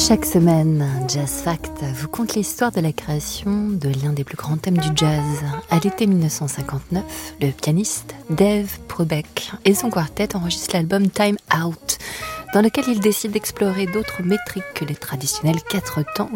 Chaque semaine, Jazz Fact vous conte l'histoire de la création de l'un des plus grands thèmes du jazz. À l'été 1959, le pianiste Dave Brubeck et son quartet enregistrent l'album Time Out, dans lequel il décide d'explorer d'autres métriques que les traditionnels 4 temps